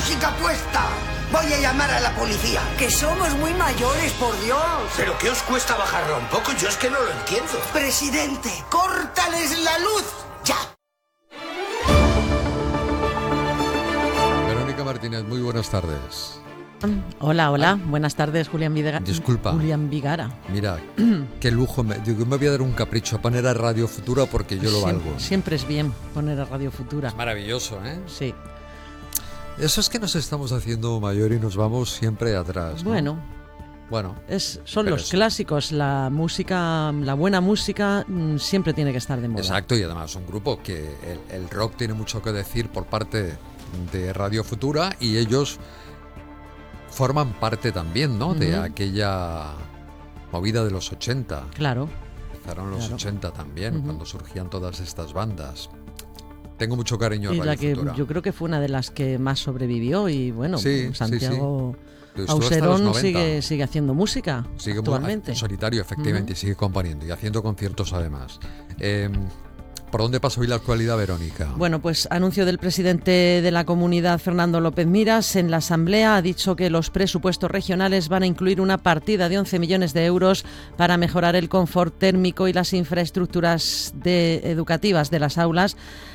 música puesta. Voy a llamar a la policía. Que somos muy mayores, por Dios. ¿Pero qué os cuesta bajarla un poco? Yo es que no lo entiendo. Presidente, córtales la luz. Ya. Verónica Martínez, muy buenas tardes. Hola, buenas tardes, Julián Vigara. Disculpa. Julián Vigara. Mira, qué lujo. Digo, me voy a dar un capricho a poner a Radio Futura porque yo lo valgo. Siempre es bien poner a Radio Futura. Es maravilloso, ¿eh? Sí. Eso es que nos estamos haciendo mayor y nos vamos siempre atrás, ¿no? Bueno. Son los clásicos. La música, la buena música siempre tiene que estar de moda. Exacto, y además un grupo que el rock tiene mucho que decir por parte de Radio Futura y ellos forman parte también, ¿no? De aquella movida de los 80. Claro. Empezaron los 80 también, cuando surgían todas estas bandas. Tengo mucho cariño a Radio Futura. Yo creo que fue una de las que más sobrevivió y bueno, Santiago Auserón sigue haciendo música actualmente. En solitario, efectivamente, y sigue componiendo y haciendo conciertos además. ¿Por dónde pasó hoy la actualidad, Verónica? Bueno, pues anuncio del presidente de la comunidad, Fernando López Miras, en la Asamblea ha dicho que los presupuestos regionales van a incluir una partida de 11 millones de euros para mejorar el confort térmico y las infraestructuras educativas de las aulas,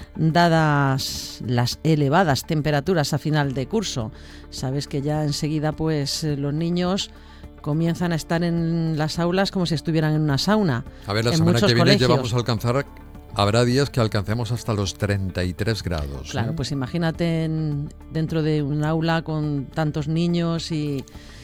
dadas las elevadas temperaturas a final de curso. Sabes que ya enseguida pues los niños comienzan a estar en las aulas como si estuvieran en una sauna. A ver, la semana que viene ya vamos a alcanzar... Habrá días que alcancemos hasta los 33 grados. Claro, pues imagínate dentro de un aula con tantos niños y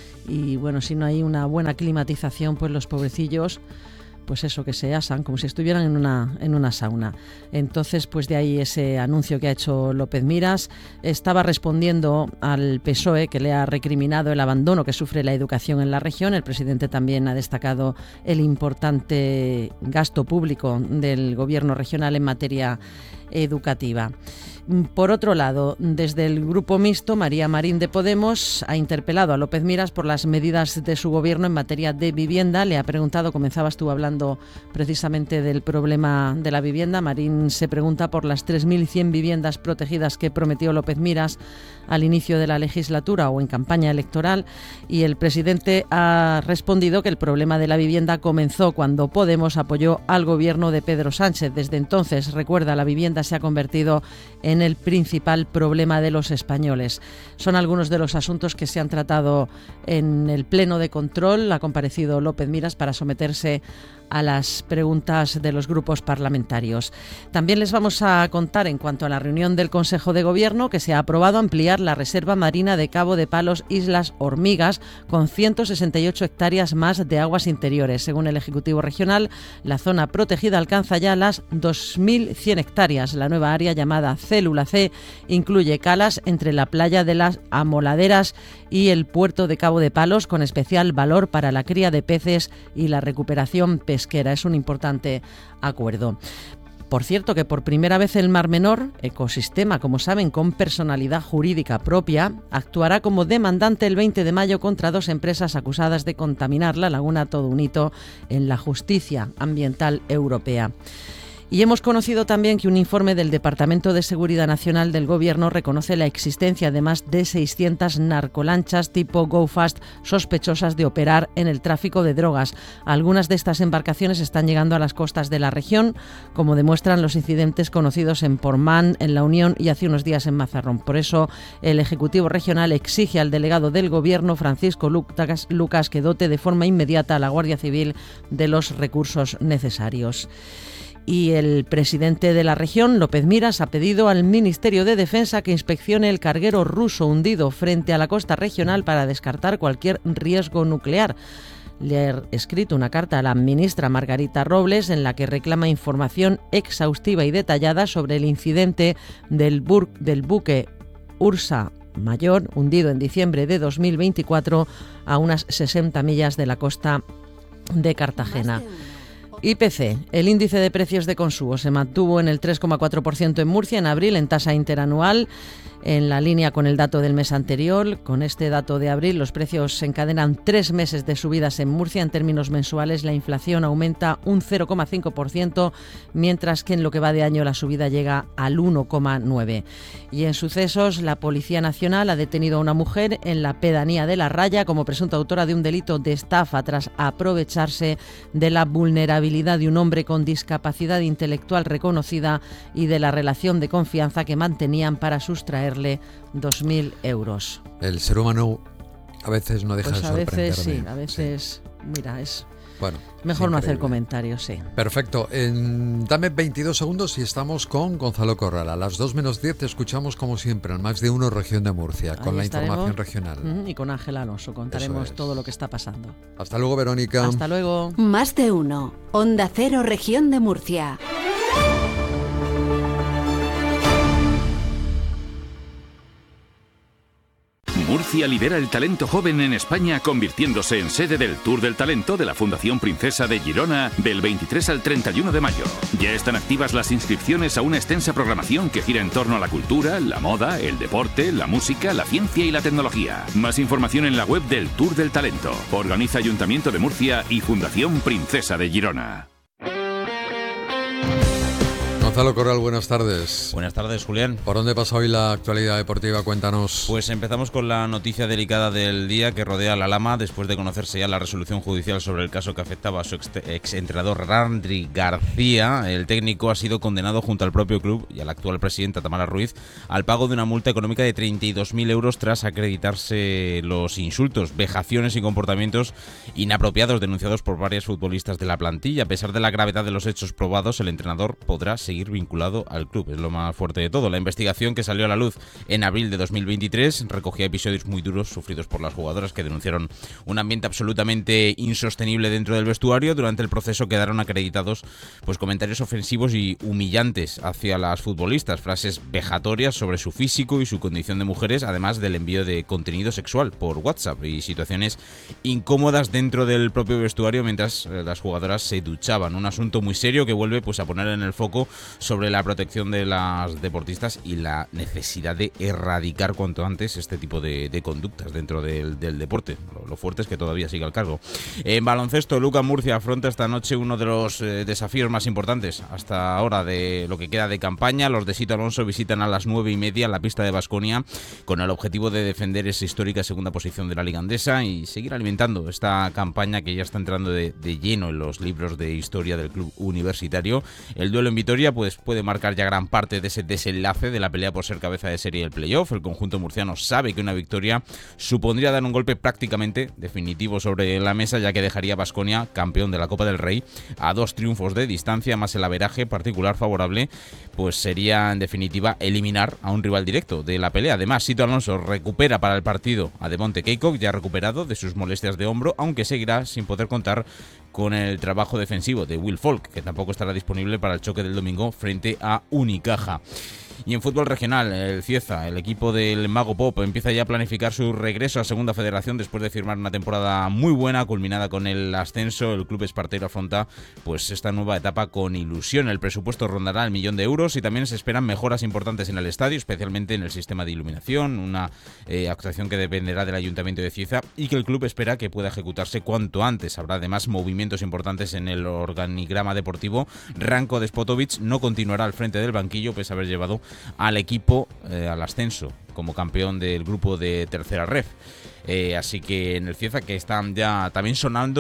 bueno, si no hay una buena climatización, pues los pobrecillos, pues eso, que se asan como si estuvieran en una sauna. Entonces, pues de ahí ese anuncio que ha hecho López Miras. Estaba respondiendo al PSOE, que le ha recriminado el abandono que sufre la educación en la región. El presidente también ha destacado el importante gasto público del gobierno regional en materia educativa. Por otro lado, desde el Grupo Mixto, María Marín de Podemos ha interpelado a López Miras por las medidas de su gobierno en materia de vivienda. Le ha preguntado, comenzabas tú hablando precisamente del problema de la vivienda. Marín se pregunta por las 3.100 viviendas protegidas que prometió López Miras al inicio de la legislatura o en campaña electoral, y el presidente ha respondido que el problema de la vivienda comenzó cuando Podemos apoyó al gobierno de Pedro Sánchez. Desde entonces, recuerda, la vivienda se ha convertido en el principal problema de los españoles. Son algunos de los asuntos que se han tratado en el pleno de control. Ha comparecido López Miras para someterse a las preguntas de los grupos parlamentarios. También les vamos a contar, en cuanto a la reunión del Consejo de Gobierno, que se ha aprobado ampliar la reserva marina de Cabo de Palos Islas Hormigas con 168 hectáreas más de aguas interiores. Según el Ejecutivo Regional, la zona protegida alcanza ya las 2.100 hectáreas. La nueva área, llamada Célula C, incluye calas entre la playa de las Amoladeras y el puerto de Cabo de Palos, con especial valor para la cría de peces y la recuperación pesquera. Es un importante acuerdo. Por cierto, que por primera vez el Mar Menor, ecosistema, como saben, con personalidad jurídica propia, actuará como demandante el 20 de mayo contra 2 empresas acusadas de contaminar la laguna, todo un hito en la justicia ambiental europea. Y hemos conocido también que un informe del Departamento de Seguridad Nacional del Gobierno reconoce la existencia de más de 600 narcolanchas tipo Go Fast sospechosas de operar en el tráfico de drogas. Algunas de estas embarcaciones están llegando a las costas de la región, como demuestran los incidentes conocidos en Portmán, en La Unión y hace unos días en Mazarrón. Por eso, el Ejecutivo Regional exige al delegado del Gobierno, Francisco Lucas, que dote de forma inmediata a la Guardia Civil de los recursos necesarios. Y el presidente de la región, López Miras, ha pedido al Ministerio de Defensa que inspeccione el carguero ruso hundido frente a la costa regional para descartar cualquier riesgo nuclear. Le ha escrito una carta a la ministra Margarita Robles en la que reclama información exhaustiva y detallada sobre el incidente del buque Ursa Mayor, hundido en diciembre de 2024 a unas 60 millas de la costa de Cartagena. IPC, el índice de precios de consumo, se mantuvo en el 3,4% en Murcia en abril en tasa interanual En la línea con el dato del mes anterior, con este dato de abril, los precios se encadenan 3 meses de subidas en Murcia. En términos mensuales, la inflación aumenta un 0,5%, mientras que en lo que va de año la subida llega al 1,9%. Y en sucesos, la Policía Nacional ha detenido a una mujer en la pedanía de La Raya como presunta autora de un delito de estafa tras aprovecharse de la vulnerabilidad de un hombre con discapacidad intelectual reconocida y de la relación de confianza que mantenían para sustraerle 2.000 euros. El ser humano a veces no deja de sorprenderme. A veces sí, a veces, sí. Mira, es bueno, mejor no hacer comentarios, sí. Perfecto. Dame 22 segundos y estamos con Gonzalo Corral. A las 2 menos 10 te escuchamos como siempre en Más de Uno Región de Murcia, con la información regional. Y con Ángel Alonso contaremos todo lo que está pasando. Hasta luego, Verónica. Hasta luego. Más de Uno. Onda Cero Región de Murcia. Murcia lidera el talento joven en España, convirtiéndose en sede del Tour del Talento de la Fundación Princesa de Girona del 23 al 31 de mayo. Ya están activas las inscripciones a una extensa programación que gira en torno a la cultura, la moda, el deporte, la música, la ciencia y la tecnología. Más información en la web del Tour del Talento. Organiza Ayuntamiento de Murcia y Fundación Princesa de Girona. Gonzalo Corral, buenas tardes. Buenas tardes, Julián. ¿Por dónde pasa hoy la actualidad deportiva? Cuéntanos. Pues empezamos con la noticia delicada del día que rodea a la Lama después de conocerse ya la resolución judicial sobre el caso que afectaba a su exentrenador Randri García. El técnico ha sido condenado junto al propio club y a la actual presidenta Tamara Ruiz al pago de una multa económica de 32.000 euros tras acreditarse los insultos, vejaciones y comportamientos inapropiados denunciados por varios futbolistas de la plantilla. A pesar de la gravedad de los hechos probados, el entrenador podrá seguir vinculado al club. Es lo más fuerte de todo. La investigación, que salió a la luz en abril de 2023, recogía episodios muy duros sufridos por las jugadoras, que denunciaron un ambiente absolutamente insostenible dentro del vestuario. Durante el proceso quedaron acreditados pues comentarios ofensivos y humillantes hacia las futbolistas, frases vejatorias sobre su físico y su condición de mujeres, además del envío de contenido sexual por WhatsApp y situaciones incómodas dentro del propio vestuario mientras las jugadoras se duchaban. Un asunto muy serio que vuelve pues a poner en el foco sobre la protección de las deportistas y la necesidad de erradicar cuanto antes este tipo de conductas dentro del deporte. Lo fuerte es que todavía sigue al cargo. En baloncesto, Luca Murcia afronta esta noche uno de los desafíos más importantes hasta ahora de lo que queda de campaña. Los de Sito Alonso visitan a las 9:30 la pista de Baskonia con el objetivo de defender esa histórica segunda posición de la Liga Andesa y seguir alimentando esta campaña que ya está entrando de lleno en los libros de historia del club universitario. El duelo en Vitoria pues puede marcar ya gran parte de ese desenlace de la pelea por ser cabeza de serie del playoff. El conjunto murciano sabe que una victoria supondría dar un golpe prácticamente definitivo sobre la mesa, ya que dejaría a Baskonia campeón de la Copa del Rey a 2 triunfos de distancia, más el averaje particular favorable, pues sería en definitiva eliminar a un rival directo de la pelea. Además, Sito Alonso recupera para el partido a Devonte Keikok, ya recuperado de sus molestias de hombro, aunque seguirá sin poder contar con el trabajo defensivo de Will Folk, que tampoco estará disponible para el choque del domingo frente a Unicaja. Y en fútbol regional, el Cieza, el equipo del Mago Pop, empieza ya a planificar su regreso a Segunda Federación después de firmar una temporada muy buena, culminada con el ascenso. El club espartero afronta pues esta nueva etapa con ilusión. El presupuesto rondará el 1.000.000 de euros y también se esperan mejoras importantes en el estadio, especialmente en el sistema de iluminación, una actuación que dependerá del Ayuntamiento de Cieza y que el club espera que pueda ejecutarse cuanto antes. Habrá además movimientos importantes en el organigrama deportivo. Ranko Despotovic no continuará al frente del banquillo, pese a haber llevado al equipo al ascenso como campeón del grupo de tercera ref. Así que en el Cieza, que están ya también sonando